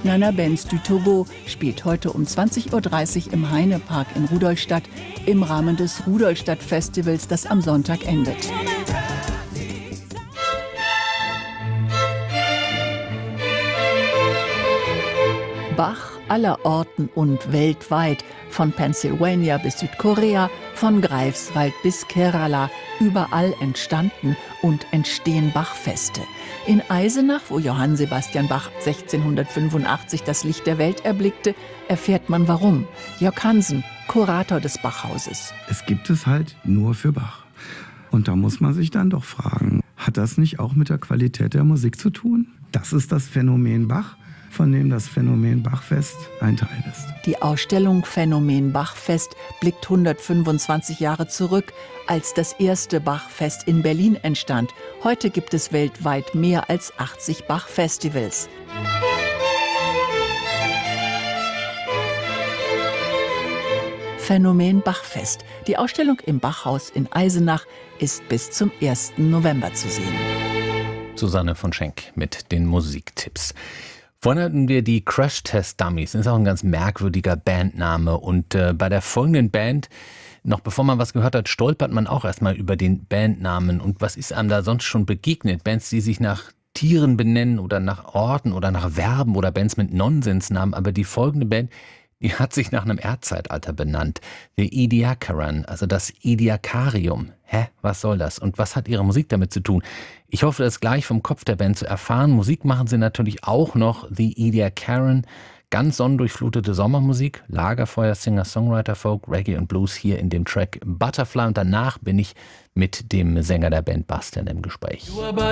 Nana Benz du Togo spielt heute um 20:30 Uhr im Heinepark in Rudolstadt im Rahmen des Rudolstadt-Festivals, das am Sonntag endet. Bach aller Orten und weltweit, von Pennsylvania bis Südkorea, von Greifswald bis Kerala, überall entstanden und entstehen Bachfeste. In Eisenach, wo Johann Sebastian Bach 1685 das Licht der Welt erblickte, erfährt man warum. Jörg Hansen, Kurator des Bachhauses. Es gibt es halt nur für Bach. Und da muss man sich dann doch fragen, hat das nicht auch mit der Qualität der Musik zu tun? Das ist das Phänomen Bach, von dem das Phänomen Bachfest ein Teil ist. Die Ausstellung Phänomen Bachfest blickt 125 Jahre zurück, als das erste Bachfest in Berlin entstand. Heute gibt es weltweit mehr als 80 Bachfestivals. Phänomen Bachfest. Die Ausstellung im Bachhaus in Eisenach ist bis zum 1. November zu sehen. Susanne von Schenk mit den Musiktipps. Vorhin hatten wir die Crash Test Dummies. Das ist auch ein ganz merkwürdiger Bandname. Und bei der folgenden Band, noch bevor man was gehört hat, stolpert man auch erstmal über den Bandnamen. Und was ist einem da sonst schon begegnet? Bands, die sich nach Tieren benennen oder nach Orten oder nach Verben oder Bands mit Nonsensnamen. Aber die folgende Band, die hat sich nach einem Erdzeitalter benannt. The Ediacaran, also das Ediacarium. Was soll das? Und was hat ihre Musik damit zu tun? Ich hoffe, das gleich vom Kopf der Band zu erfahren. Musik machen sie natürlich auch noch. The Ediacaran, ganz sonnendurchflutete Sommermusik, Lagerfeuer, Singer, Songwriter, Folk, Reggae und Blues hier in dem Track Butterfly. Und danach bin ich mit dem Sänger der Band Bastian im Gespräch.